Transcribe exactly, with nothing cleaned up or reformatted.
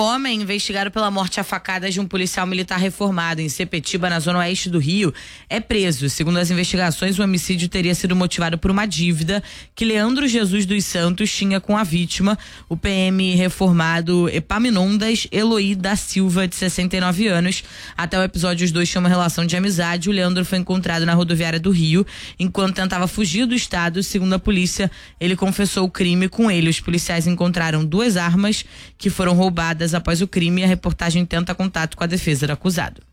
homem investigado pela morte a facadas de um policial militar reformado em Sepetiba, na zona oeste do Rio, é preso. Segundo as investigações, o homicídio teria sido motivado por uma dívida que Leandro Jesus dos Santos tinha com a vítima, o P M reformado Epaminondas Eloy da Silva, de sessenta e nove anos. Até o episódio, os dois tinham uma relação de amizade. O Leandro foi encontrado na rodoviária do Rio enquanto tentava fugir do estado. Segundo a polícia, ele confessou o crime. Com ele, os policiais encontraram duas armas que foram roubadas após o crime. A reportagem tenta contato com a defesa do acusado.